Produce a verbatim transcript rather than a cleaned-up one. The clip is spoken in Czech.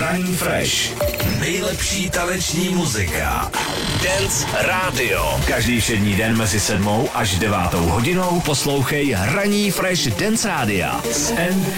Hraní Fresh. Nejlepší taneční muzika. Dance Radio. Každý všední den mezi sedmou až devátou hodinou poslouchej Hraní Fresh Dance Rádia s N